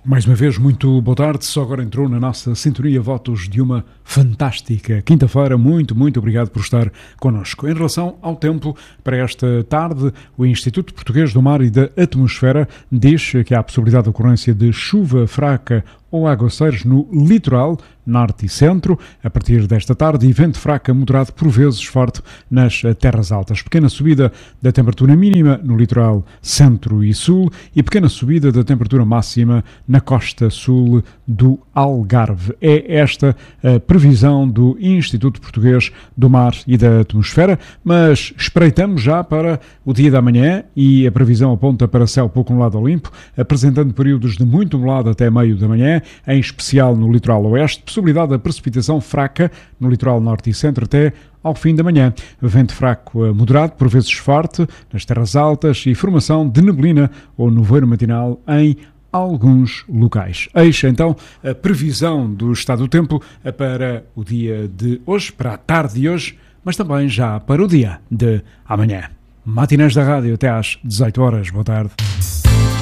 Mais uma vez, muito boa tarde. Só agora entrou na nossa sintonia votos de uma fantástica quinta-feira. Muito obrigado por estar connosco. Em relação ao tempo, para esta tarde, o Instituto Português do Mar e da Atmosfera diz que há a possibilidade de ocorrência de chuva fraca ou aguaceiros no litoral, norte e centro, a partir desta tarde, e vento fraco a moderado, por vezes forte, nas terras altas. Pequena subida da temperatura mínima no litoral centro e sul e pequena subida da temperatura máxima na costa sul do Algarve. É esta a previsão do Instituto Português do Mar e da Atmosfera, mas espreitamos já para o dia da manhã e a previsão aponta para céu pouco nublado ao limpo, apresentando períodos de muito nublado até meio da manhã, em especial no litoral oeste, possibilidade da precipitação fraca no litoral norte e centro até ao fim da manhã. Vento fraco a moderado, por vezes forte, nas terras altas e formação de neblina ou nevoeiro matinal em alguns locais. Eis então a previsão do estado do tempo para o dia de hoje, para a tarde de hoje, mas também já para o dia de amanhã. Matinés da Rádio até às 18 horas. Boa tarde.